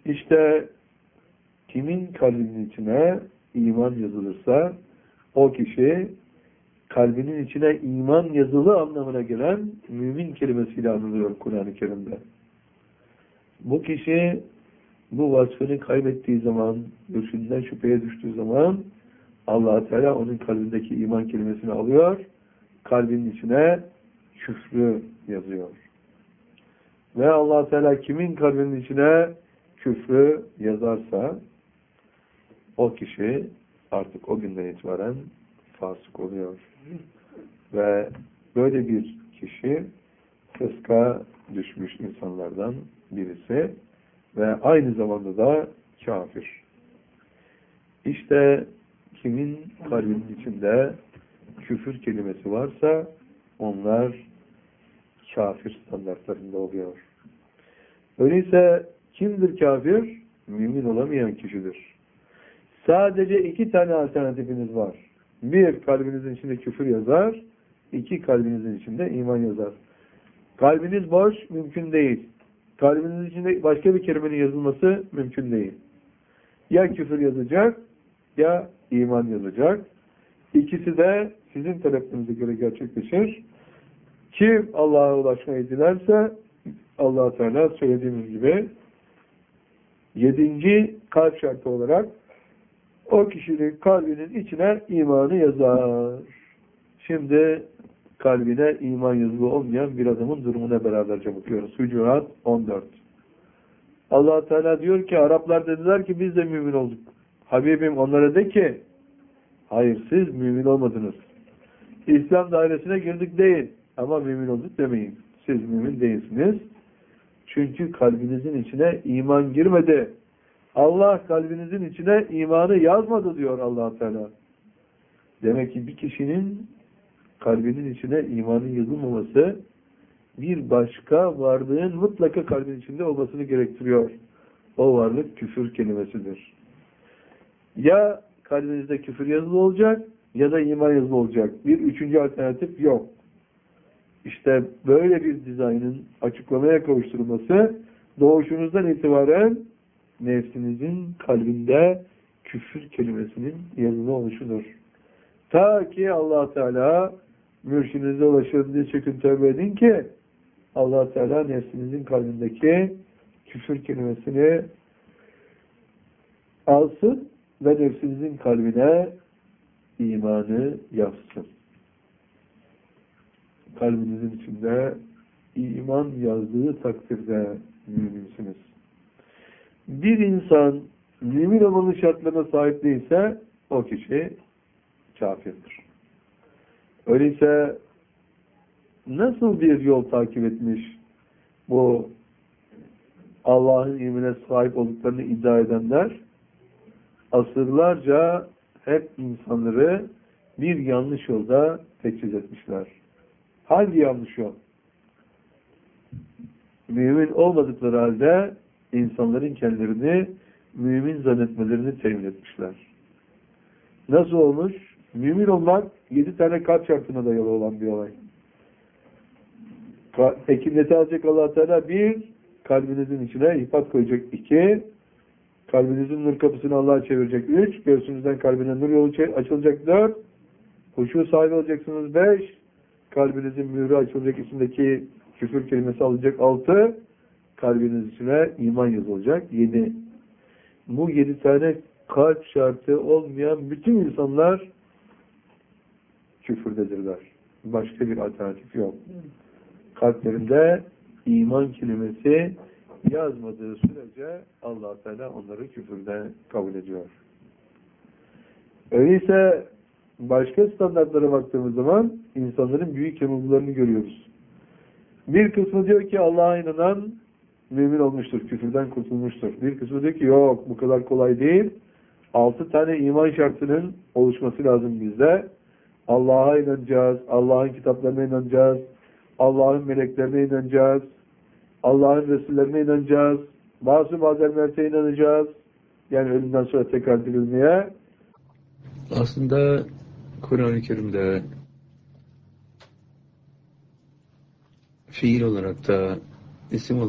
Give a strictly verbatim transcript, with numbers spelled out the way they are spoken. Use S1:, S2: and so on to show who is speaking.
S1: İşte kimin kalbinin içine iman yazılırsa o kişi kalbinin içine iman yazılı anlamına gelen mümin kelimesiyle anılıyor Kur'an-ı Kerim'de. Bu kişi bu vasfını kaybettiği zaman, mürşidinden şüpheye düştüğü zaman Allah Teala onun kalbindeki iman kelimesini alıyor, kalbinin içine küfrü yazıyor. Ve Allah Teala kimin kalbinin içine küfrü yazarsa o kişi artık o günden itibaren fasık oluyor. Ve böyle bir kişi fıska düşmüş insanlardan birisi ve aynı zamanda da kafir. İşte kimin kalbinin içinde küfür kelimesi varsa onlar kafir standartlarında oluyor. Öyleyse kimdir kafir? Mümin olamayan kişidir. Sadece iki tane alternatifiniz var. Bir, kalbinizin içinde küfür yazar. İki, kalbinizin içinde iman yazar. Kalbiniz boş, mümkün değil. Kalbinizin içinde başka bir kelimenin yazılması mümkün değil. Ya küfür yazacak, ya iman yazacak. İkisi de sizin taleplerinize göre gerçekleşir. Kim Allah'a ulaşmayı dilerse Allah Teala söylediğimiz gibi yedinci kalp şartı olarak o kişinin kalbinin içine imanı yazar. Şimdi kalbine iman yazılı olmayan bir adamın durumuna beraberce bakıyoruz. Hucurat on dört. Allah Teala diyor ki Araplar dediler ki biz de mümin olduk. Habibim onlara de ki hayır siz mümin olmadınız. İslam dairesine girdik değil ama mümin olduk demeyin. Siz mümin değilsiniz. Çünkü kalbinizin içine iman girmedi. Allah kalbinizin içine imanı yazmadı diyor Allah Teala. Demek ki bir kişinin kalbinin içine imanın yazılmaması bir başka varlığın mutlaka kalbin içinde olmasını gerektiriyor. O varlık küfür kelimesidir. Ya kalbinizde küfür yazılı olacak ya da iman yazılı olacak. Bir üçüncü alternatif yok. İşte böyle bir dizaynın açıklamaya kavuşturulması doğuşunuzdan itibaren nefsinizin kalbinde küfür kelimesinin yazılı oluşudur. Ta ki Allah Teala mürşidinize ulaşır diye çekin tövbe edin ki Allah Teala nefsinizin kalbindeki küfür kelimesini alsın ve nefsinizin kalbine imanı yazsın. Kalbinizin içinde iman yazdığı takdirde müminsiniz. Bir insan mümin olmanın şartlarına sahip değilse o kişi kafirdir. Öyleyse nasıl bir yol takip etmiş bu Allah'ın ilmine sahip olduklarını iddia edenler? Asırlarca hep insanları bir yanlış yolda teçhiz etmişler. Hangi yanlış yol? Mümin olmadıkları halde insanların kendilerini mümin zannetmelerini temin etmişler. Nasıl olmuş? Mümin olmak yedi tane kalp şartına dayalı olan bir olay. Ekimleti alacak Allah Teala bir, kalbinizin içine ifat koyacak iki, kalbinizin nur kapısını Allah'a çevirecek üç, göğsünüzden kalbine nur yolu açılacak dört, huşu sahibi olacaksınız beş, kalbinizin mührü açılacak içindeki küfür kelimesi alacak altı, kalbiniz içine iman yazılacak yedi. Bu yedi tane kalp şartı olmayan bütün insanlar küfürdedirler. Başka bir alternatif yok. Kalplerinde iman kelimesi yazmadığı sürece Allah Teala onları küfürde kabul ediyor. Öyleyse başka standartlara baktığımız zaman insanların büyük yanılgılarını görüyoruz. Bir kısmı diyor ki Allah'a inanan mümin olmuştur, küfürden kurtulmuştur. Bir kısmı diyor ki yok bu kadar kolay değil. Altı tane iman şartının oluşması lazım bizde. Allah'a inanacağız, Allah'ın kitaplarına inanacağız, Allah'ın meleklerine inanacağız, Allah'ın Resullerine inanacağız, bazı malzemelere inanacağız. Yani ölümden sonra tekrar dirilmeye.
S2: Aslında Kur'an-ı Kerim'de fiil olarak da isim olarak